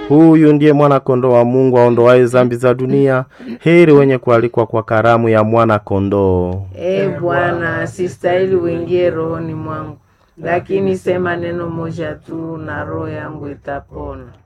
Huyu ndiye mwana kondoo wa Mungu aondoaye dhambi za dunia. Heri wenye kualikwa kwa karamu ya mwana kondoo. Bwana, sistahili uingie rohoni mwangu, lakini sema neno moja tu na roho yangu itapona.